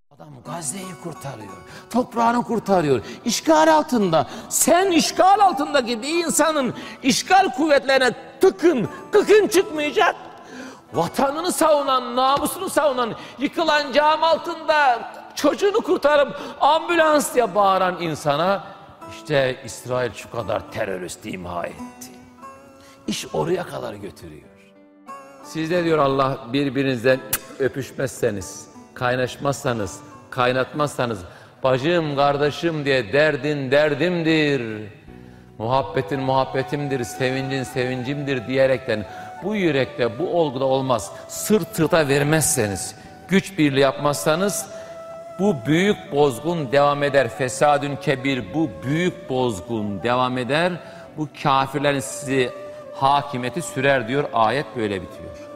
Adam Gazze'yi kurtarıyor, toprağını kurtarıyor. İşgal altında, sen işgal altındaki bir insanın işgal kuvvetlerine tıkın çıkmayacak. Vatanını savunan, namusunu savunan, yıkılan cam altında çocuğunu kurtarıp ambulans diye bağıran insana işte İsrail şu kadar terörist imha etti. İş oraya kadar götürüyor. Siz de diyor Allah, birbirinizden öpüşmezseniz, kaynaşmazsanız, kaynatmazsanız, bacım kardeşim diye derdin derdimdir, muhabbetin muhabbetimdir, sevincin sevincimdir diyerekten bu yürekte, bu olguda olmaz. Sırt sırta vermezseniz, güç birliği yapmazsanız bu büyük bozgun devam eder. Fesadün kebir, bu büyük bozgun devam eder. Bu kafirlerin sizi hakimiyeti sürer diyor. Ayet böyle bitiyor.